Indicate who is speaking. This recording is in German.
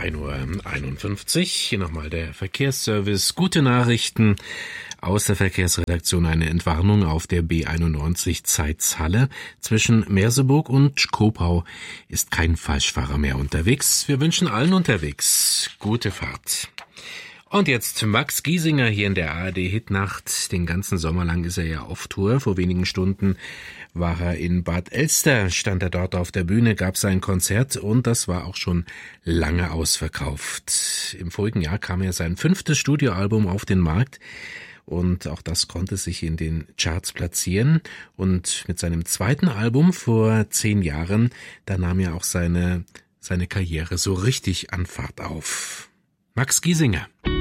Speaker 1: 1:51 Uhr. Hier nochmal der Verkehrsservice. Gute Nachrichten aus der Verkehrsredaktion. Eine Entwarnung auf der B91 Zeitz-Halle. Zwischen Merseburg und Schkopau ist kein Falschfahrer mehr unterwegs. Wir wünschen allen unterwegs gute Fahrt. Und jetzt Max Giesinger hier in der ARD-Hitnacht. Den ganzen Sommer lang ist er ja auf Tour. Vor wenigen Stunden war er in Bad Elster, stand er dort auf der Bühne, gab sein Konzert und das war auch schon lange ausverkauft. Im vorigen Jahr kam ja sein 5. Studioalbum auf den Markt und auch das konnte sich in den Charts platzieren. Und mit seinem 2. Album vor 10 Jahren, da nahm ja auch seine Karriere so richtig an Fahrt auf. Max Giesinger.